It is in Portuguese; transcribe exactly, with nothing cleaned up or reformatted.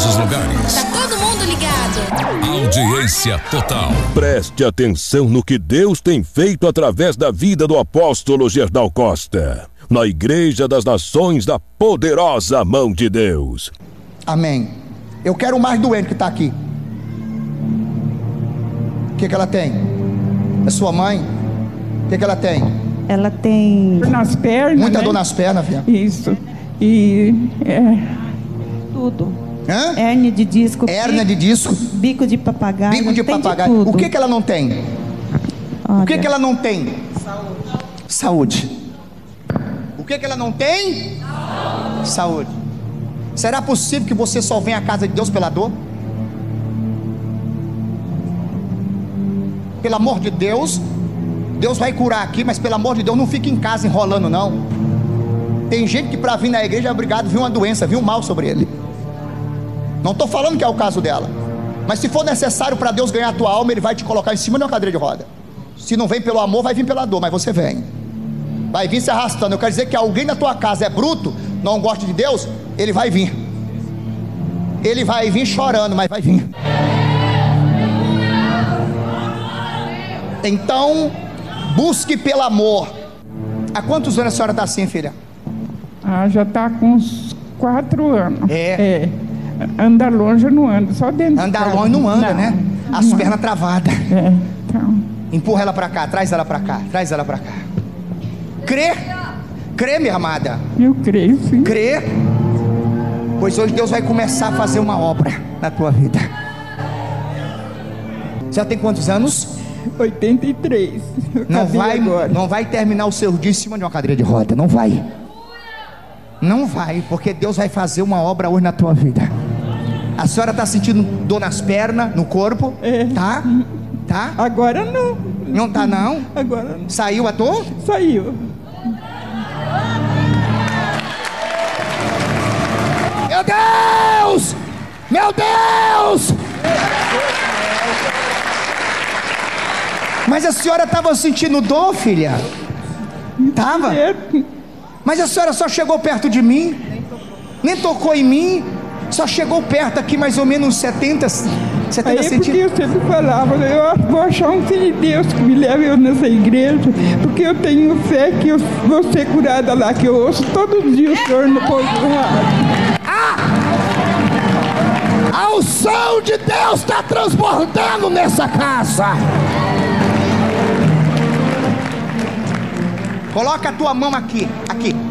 os lugares. Tá todo mundo ligado. Audiência total. Preste atenção no que Deus tem feito através da vida do apóstolo Gerdau Costa, na Igreja das Nações da Poderosa Mão de Deus. Amém. Eu quero o mais doente que está aqui. O que que ela tem? É sua mãe? O que que ela tem? Ela tem dor nas pernas. Muita né? dor nas pernas, filha. Isso. E é, tudo. Hã? Hérnia de disco. Hérnia de disco. Bico de papagaio. Bico de tem papagaio. tudo. O que que ela não tem? Olha, O que que ela não tem? Saúde. Saúde. O que que ela não tem? Saúde. Saúde. Será possível que você só venha à casa de Deus pela dor? Pelo amor de Deus, Deus vai curar aqui, mas pelo amor de Deus, não fique em casa enrolando não. Tem gente que para vir na igreja é obrigado, viu uma doença, viu um mal sobre ele. Não estou falando que é o caso dela, mas se for necessário para Deus ganhar a tua alma, Ele vai te colocar em cima de uma cadeira de roda. Se não vem pelo amor, vai vir pela dor, mas você vem. Vai vir se arrastando. Eu quero dizer que alguém na tua casa é bruto, não gosta de Deus, ele vai vir. Ele vai vir chorando, mas vai vir. Então, busque pelo amor. Há quantos anos a senhora está assim, filha? ah, já está com uns quatro anos. É. É. Anda longe não anda, só dentro. Andar de casa. longe não anda, Não, né? As não pernas anda. travadas. É, então. Empurra ela para cá, traz ela para cá, traz ela para cá. Crê, crê, minha amada. Eu creio, sim. Crê, pois hoje Deus vai começar a fazer uma obra na tua vida. Já tem quantos anos? oitenta e três. Eu Não acabei vai, agora. não vai terminar o seu dia em cima de uma cadeira de roda. Não vai. Não vai, porque Deus vai fazer uma obra hoje na tua vida. A senhora está sentindo dor nas pernas, no corpo? É. Tá? Tá? Agora não. Não tá não? Agora não. Saiu a dor? Saiu. Meu Deus! Meu Deus! Mas a senhora estava sentindo dor, filha? Tava? É. Mas a senhora só chegou perto de mim? Nem tocou em mim? Só chegou perto aqui mais ou menos uns setenta, setenta Aí porque centímetros? eu sempre falava, eu vou achar um filho de Deus que me leve eu nessa igreja, porque eu tenho fé que eu vou ser curada lá, que eu ouço todos os dias o Senhor no povo do rádio. Ah! A unção de Deus está transbordando nessa casa. Coloca a tua mão aqui, aqui.